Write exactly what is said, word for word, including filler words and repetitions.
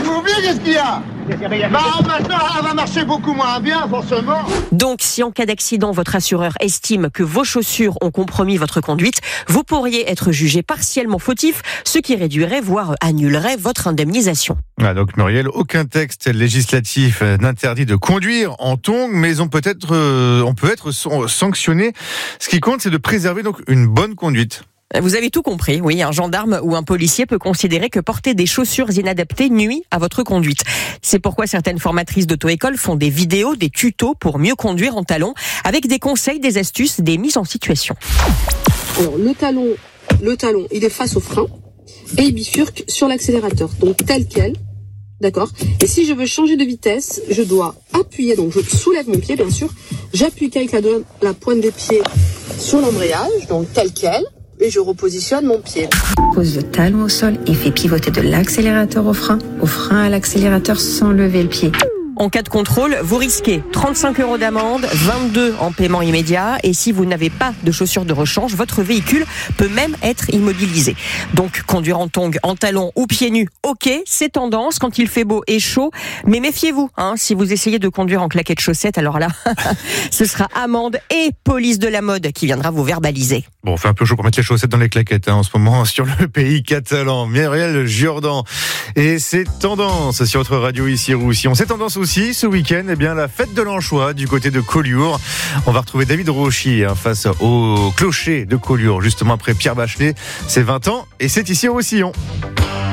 m'oubliez, qu'est-ce qu'il y a? Bah, maintenant, elle va marcher beaucoup moins bien, forcément. Donc, si en cas d'accident, votre assureur estime que vos chaussures ont compromis votre conduite, vous pourriez être jugé partiellement fautif, ce qui réduirait, voire annulerait votre indemnisation. Ah, donc Muriel, aucun texte législatif n'interdit de conduire en tongs, mais on peut être, euh, on peut être sanctionné. Ce qui compte, c'est de préserver donc une bonne conduite. Vous avez tout compris, oui, un gendarme ou un policier peut considérer que porter des chaussures inadaptées nuit à votre conduite. C'est pourquoi certaines formatrices d'auto-école font des vidéos, des tutos pour mieux conduire en talons, avec des conseils, des astuces, des mises en situation. Alors, le talon, le talon, il est face au frein et il bifurque sur l'accélérateur, donc tel quel, d'accord. Et si je veux changer de vitesse, je dois appuyer, donc je soulève mon pied, bien sûr, j'appuie avec la, la pointe des pieds sur l'embrayage, donc tel quel. Et je repositionne mon pied. Pose le talon au sol et fais pivoter de l'accélérateur au frein, au frein à l'accélérateur sans lever le pied. En cas de contrôle, vous risquez trente-cinq euros d'amende, vingt-deux en paiement immédiat. Et si vous n'avez pas de chaussures de rechange, votre véhicule peut même être immobilisé. Donc, conduire en tongs, en talons ou pieds nus, ok, c'est tendance quand il fait beau et chaud. Mais méfiez-vous, hein, si vous essayez de conduire en claquettes chaussettes, alors là, ce sera amende et police de la mode qui viendra vous verbaliser. Bon, on fait un peu chaud pour mettre les chaussettes dans les claquettes hein, en ce moment sur le pays catalan. Muriel Jourdan. Et c'est tendance sur votre radio ici Roussillon. C'est tendance aussi ce week-end, eh bien la fête de l'Anchois du côté de Collioure. On va retrouver David Rochy hein, face au clocher de Collioure, justement après Pierre Bachelet. C'est vingt ans et c'est ici au Roussillon.